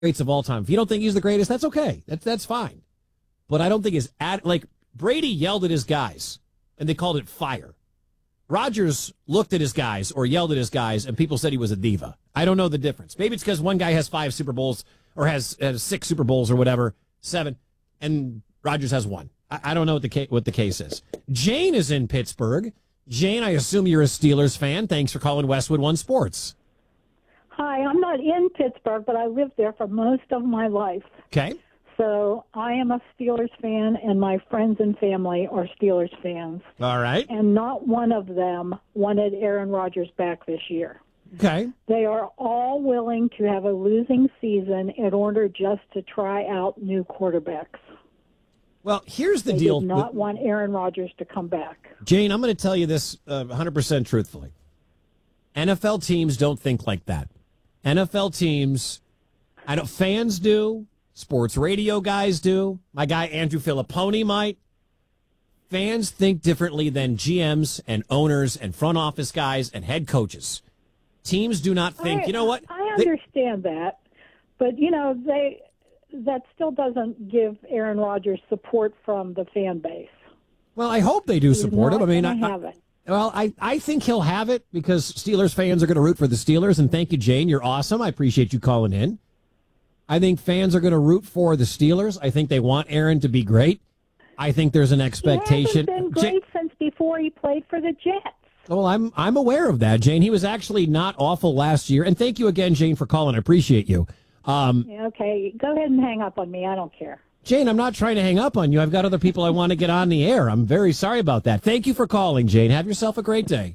greats of all time. If you don't think he's the greatest, that's okay. That's fine. But I don't think like Brady yelled at his guys and they called it fire. Rodgers looked at his guys or yelled at his guys and people said he was a diva. I don't know the difference. Maybe it's because one guy has 5 Super Bowls or has 6 Super Bowls or whatever, 7, and Rodgers has 1. I don't know what the case is. Jane is in Pittsburgh. Jane, I assume you're a Steelers fan. Thanks for calling Westwood One Sports. Hi, I'm not in Pittsburgh, but I lived there for most of my life. Okay. So I am a Steelers fan, and my friends and family are Steelers fans. All right. And not one of them wanted Aaron Rodgers back this year. Okay. They are all willing to have a losing season in order just to try out new quarterbacks. Well, here's the they deal. They did not want Aaron Rodgers to come back. Jane, I'm going to tell you this 100% truthfully. NFL teams don't think like that. NFL teams, fans do, sports radio guys do. My guy Andrew Filipponi might. Fans think differently than GMs and owners and front office guys and head coaches. Teams do not think, you know what? I understand that, but, that still doesn't give Aaron Rodgers support from the fan base. Well, I hope they do support him. I mean, I think he'll have it because Steelers fans are going to root for the Steelers. And thank you, Jane. You're awesome. I appreciate you calling in. I think fans are going to root for the Steelers. I think they want Aaron to be great. I think there's an expectation. He hasn't been great since before he played for the Jets. Well, I'm aware of that, Jane. He was actually not awful last year. And thank you again, Jane, for calling. I appreciate you. Okay, go ahead and hang up on me. I don't care. Jane, I'm not trying to hang up on you. I've got other people I want to get on the air. I'm very sorry about that. Thank you for calling, Jane. Have yourself a great day.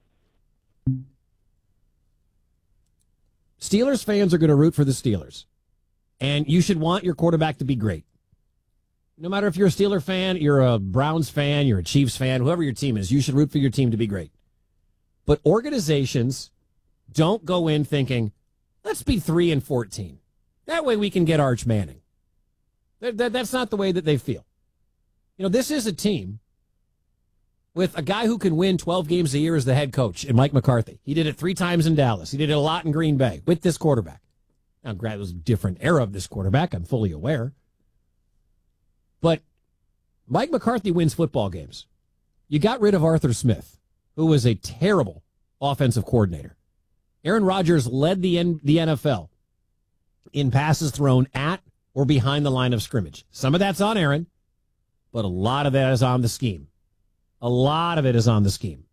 Steelers fans are going to root for the Steelers. And you should want your quarterback to be great. No matter if you're a Steeler fan, you're a Browns fan, you're a Chiefs fan, whoever your team is, you should root for your team to be great. But organizations don't go in thinking, let's be 3-14. That way we can get Arch Manning. That's not the way that they feel. This is a team with a guy who can win 12 games a year as the head coach in Mike McCarthy. He did it 3 times in Dallas. He did it a lot in Green Bay with this quarterback. Now, granted, it was a different era of this quarterback. I'm fully aware. But Mike McCarthy wins football games. You got rid of Arthur Smith, who was a terrible offensive coordinator. Aaron Rodgers led the NFL in passes thrown at or behind the line of scrimmage. Some of that's on Aaron, but a lot of that is on the scheme. A lot of it is on the scheme.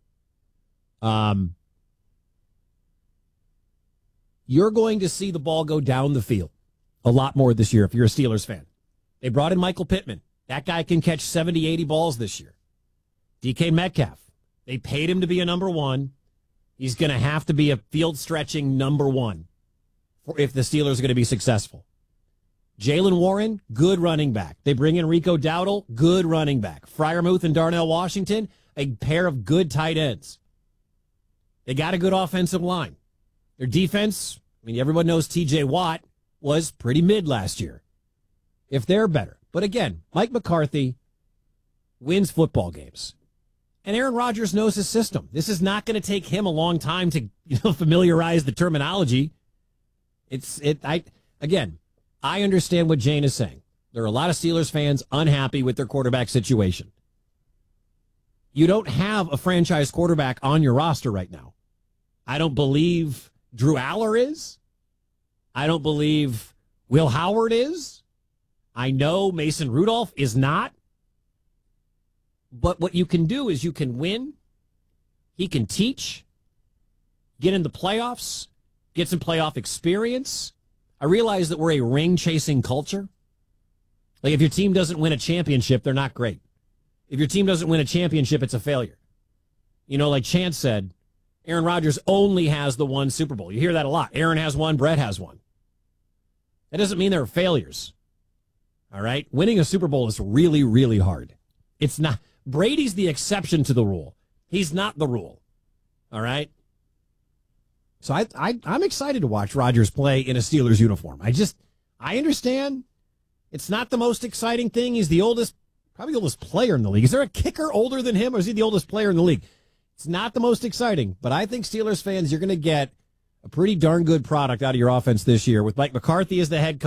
You're going to see the ball go down the field a lot more this year if you're a Steelers fan. They brought in Michael Pittman. That guy can catch 70, 80 balls this year. DK Metcalf. They paid him to be a number 1. He's going to have to be a field-stretching number 1 if the Steelers are going to be successful. Jaylen Warren, good running back. They bring in Rico Dowdle, good running back. Freiermuth and Darnell Washington, a pair of good tight ends. They got a good offensive line. Their defense, everyone knows TJ Watt was pretty mid last year. If they're better. But again, Mike McCarthy wins football games. And Aaron Rodgers knows his system. This is not going to take him a long time to familiarize the terminology. I understand what Jane is saying. There are a lot of Steelers fans unhappy with their quarterback situation. You don't have a franchise quarterback on your roster right now. I don't believe Drew Aller is. I don't believe Will Howard is. I know Mason Rudolph is not. But what you can do is you can win. He can teach, get in the playoffs, get some playoff experience. I realize that we're a ring-chasing culture. Like, if your team doesn't win a championship, they're not great. If your team doesn't win a championship, it's a failure. Like Chance said, Aaron Rodgers only has the 1 Super Bowl. You hear that a lot. Aaron has 1, Brett has 1. That doesn't mean they're failures. All right? Winning a Super Bowl is really, really hard. It's not. Brady's the exception to the rule. He's not the rule. All right? So I'm excited to watch Rodgers play in a Steelers uniform. I understand it's not the most exciting thing. He's probably the oldest player in the league. Is there a kicker older than him, or is he the oldest player in the league? It's not the most exciting, but I think Steelers fans, you're going to get a pretty darn good product out of your offense this year with Mike McCarthy as the head coach.